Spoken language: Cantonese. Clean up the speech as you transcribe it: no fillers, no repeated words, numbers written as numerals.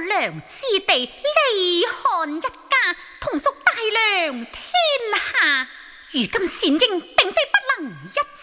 良之地，利漢一家，同屬大梁天下。如今善英並非不能一